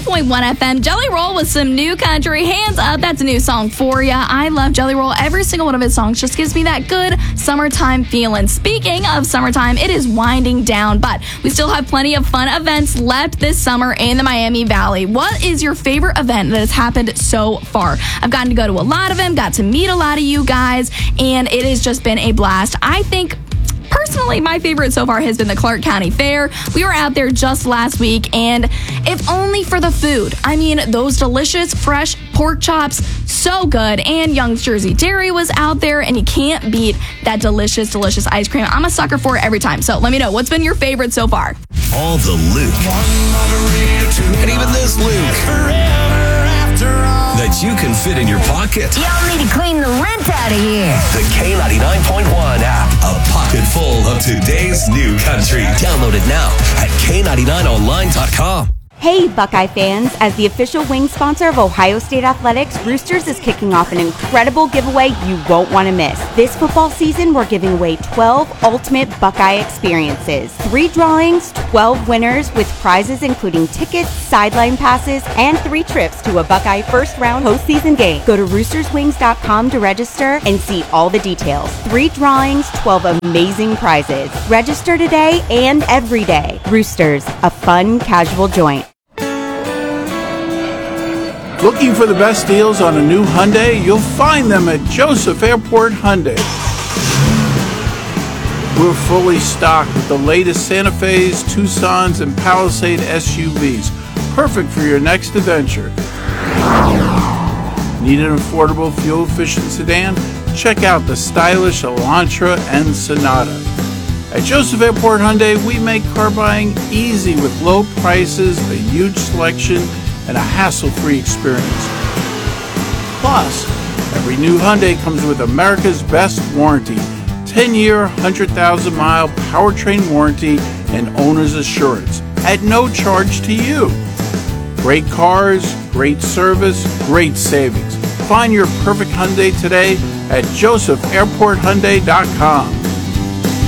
89.1 FM. Jelly Roll with some new country. Hands Up, that's a new song for ya. I love Jelly Roll. Every single one of his songs just gives me that good summertime feeling. Speaking of summertime, it is winding down, but we still have plenty of fun events left this summer in the Miami Valley. What is your favorite event that has happened so far? I've gotten to go to a lot of them, got to meet a lot of you guys, and it has just been a blast. I think personally, my favorite so far has been the Clark County Fair. We were out there just last week, and if only for the food. I mean, those delicious, fresh pork chops, so good. And Young's Jersey Dairy was out there, and you can't beat that delicious, delicious ice cream. I'm a sucker for it every time. So let me know, what's been your favorite so far? All the Luke. And even this Luke. That you can fit in your pocket. Y'all need to clean the lint out of here. The K99.1 app. A pocket full of today's new country. Download it now at K99online.com. Hey, Buckeye fans! As the official wing sponsor of Ohio State Athletics, Roosters is kicking off an incredible giveaway you won't want to miss. This football season, we're giving away 12 ultimate Buckeye experiences. 3 drawings, 12 winners with prizes including tickets, sideline passes, and 3 trips to a Buckeye first-round postseason game. Go to roosterswings.com to register and see all the details. 3 drawings, 12 amazing prizes. Register today and every day. Roosters, a fun, casual joint. Looking for the best deals on a new Hyundai? You'll find them at Joseph Airport Hyundai. We're fully stocked with the latest Santa Fe's, Tucson's, and Palisade SUVs. Perfect for your next adventure. Need an affordable, fuel-efficient sedan? Check out the stylish Elantra and Sonata. At Joseph Airport Hyundai, we make car buying easy with low prices, a huge selection, and a hassle-free experience. Plus, every new Hyundai comes with America's best warranty, 10-year, 100,000-mile powertrain warranty and owner's assurance at no charge to you. Great cars, great service, great savings. Find your perfect Hyundai today at josephairporthyundai.com.